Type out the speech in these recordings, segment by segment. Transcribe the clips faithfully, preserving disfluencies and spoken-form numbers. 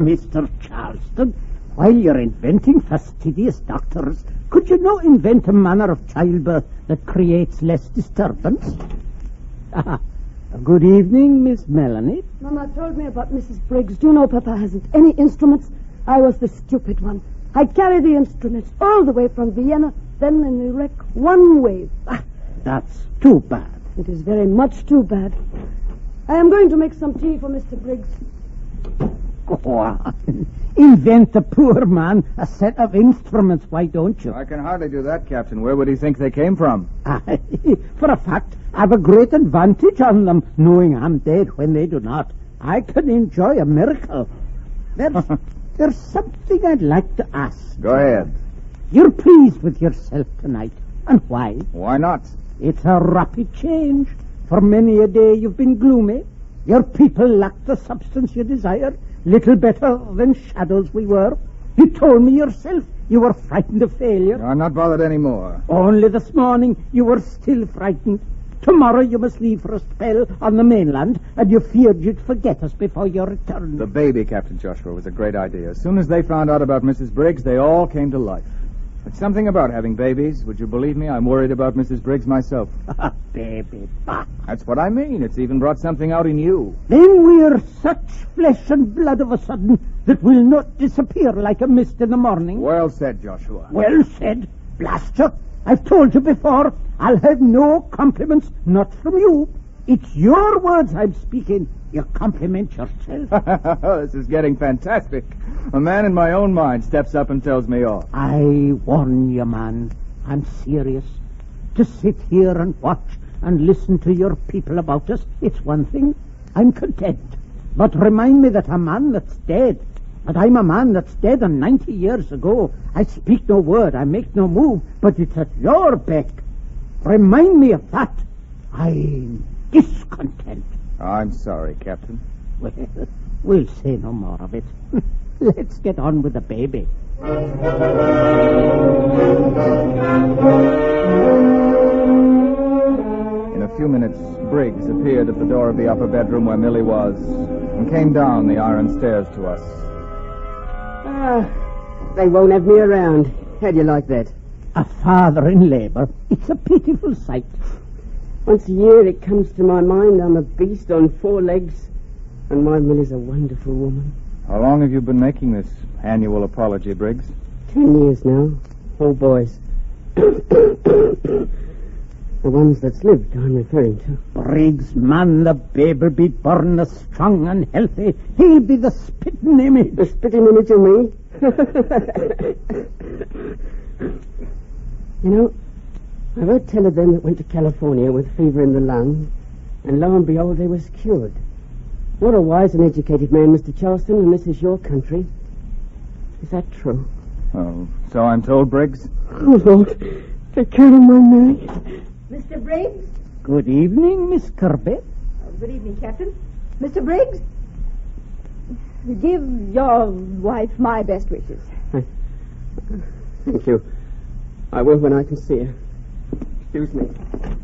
Mister Charleston, while you're inventing fastidious doctors, could you not invent a manner of childbirth that creates less disturbance? Good evening, Miss Melanie. Mama told me about Missus Briggs. Do you know Papa hasn't any instruments? I was the stupid one. I carried the instruments all the way from Vienna, then in the wreck, one wave. Ah, that's too bad. It is very much too bad. I am going to make some tea for Mister Briggs. Go on. Invent the poor man a set of instruments, why don't you? I can hardly do that, Captain. Where would he think they came from? For a fact, I have a great advantage on them, knowing I'm dead when they do not. I can enjoy a miracle. There's, there's something I'd like to ask. Go ahead. You're pleased with yourself tonight. And why? Why not? It's a rapid change. For many a day you've been gloomy. Your people lack the substance you desire. Little better than shadows we were. You told me yourself you were frightened of failure. No, I'm not bothered anymore. Only this morning you were still frightened. Tomorrow you must leave for a spell on the mainland, and you feared you'd forget us before your return. The baby, Captain Joshua, was a great idea. As soon as they found out about Missus Briggs, they all came to life. It's something about having babies. Would you believe me? I'm worried about Missus Briggs myself. Baby, bah. That's what I mean. It's even brought something out in you. Then we're such flesh and blood of a sudden that we'll not disappear like a mist in the morning. Well said, Joshua. Well said. Blast you. I've told you before, I'll have no compliments, not from you. It's your words I'm speaking. You compliment yourself. This is getting fantastic. A man in my own mind steps up and tells me off. I warn you, man. I'm serious. To sit here and watch and listen to your people about us, it's one thing. I'm content. But remind me that a man that's dead, and I'm a man that's dead and ninety years ago. I speak no word, I make no move, but it's at your beck. Remind me of that. I'm discontent. I'm sorry, Captain. Well, we'll say no more of it. Let's get on with the baby. In a few minutes, Briggs appeared at the door of the upper bedroom where Millie was and came down the iron stairs to us. Ah, they won't have me around. How do you like that? A father in labour. It's a pitiful sight. Once a year it comes to my mind I'm a beast on four legs, and my Millie's a wonderful woman. How long have you been making this annual apology, Briggs? Ten years now. All boys. The ones that's lived I'm referring to. Briggs, man, the baby'll be born as strong and healthy. He'll be the spitting image. The spitting image of me? You know, I've heard tell of them that went to California with fever in the lung, and lo and behold, they was cured. What a wise and educated man, Mister Charleston, and this is your country. Is that true? Oh, so I'm told, Briggs? Oh, Lord, they're killing my Mary. Mister Briggs? Good evening, Miss Kirby. Oh, good evening, Captain. Mister Briggs? Give your wife my best wishes. Thank you. I will when I can see her. Excuse me.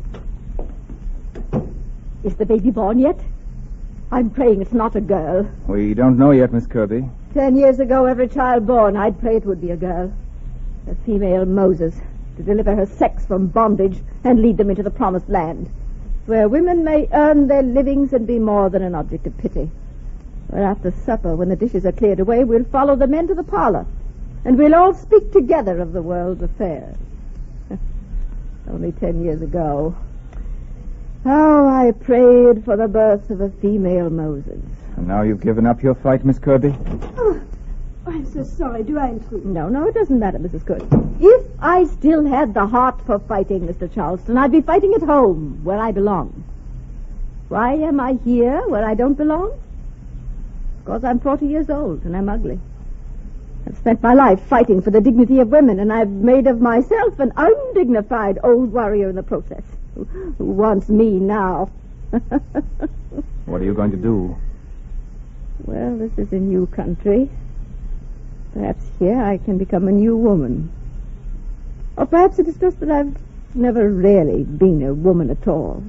Is the baby born yet? I'm praying it's not a girl. We don't know yet, Miss Kirby. Ten years ago, every child born, I'd pray it would be a girl. A female Moses, to deliver her sex from bondage and lead them into the promised land, where women may earn their livings and be more than an object of pity. Where after supper, when the dishes are cleared away, we'll follow the men to the parlor, and we'll all speak together of the world's affairs. Only ten years ago. How I prayed for the birth of a female Moses. And now you've given up your fight, Miss Kirby? Oh, I'm so sorry. Do I intrude? No, no, it doesn't matter, Missus Good. If I still had the heart for fighting, Mister Charleston, I'd be fighting at home, where I belong. Why am I here, where I don't belong? Because I'm forty years old, and I'm ugly. I've spent my life fighting for the dignity of women, and I've made of myself an undignified old warrior in the process. Who, who wants me now? What are you going to do? Well, this is a new country. Perhaps here I can become a new woman. Or perhaps it is just that I've never really been a woman at all.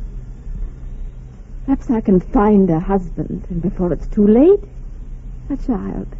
Perhaps I can find a husband, and before it's too late, a child.